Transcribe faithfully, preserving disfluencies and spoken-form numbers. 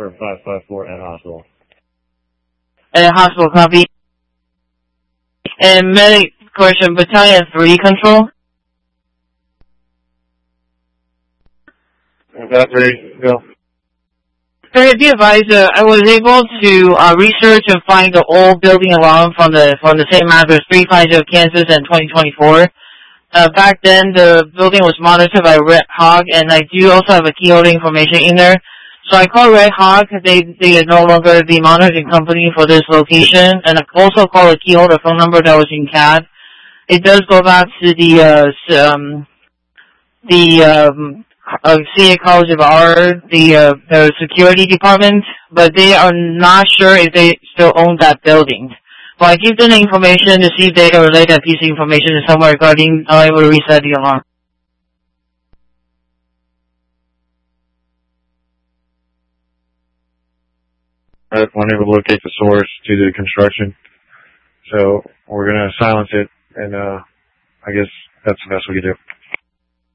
for five five four at hospital. At hospital, copy. And medic question, battalion three control. That three, go. Sir, be advised, uh, I was able to uh, research and find the old building alarm from the from the same address, three fifty Kansas in twenty twenty-four. Uh, back then, the building was monitored by Red Hawk, and I do also have a key holder information in there. So I called Red Hawk. They they are no longer the monitoring company for this location, and I also called a key holder phone number that was in C A D. It does go back to the uh, um, the um, uh, C A College of Art, the uh, the security department, but they are not sure if they still own that building. But I give them the information to see if they can relate that piece of information to someone regarding how able to reset the alarm. I want to locate the source to the construction. So we're going to silence it, and uh, I guess that's the best we can do.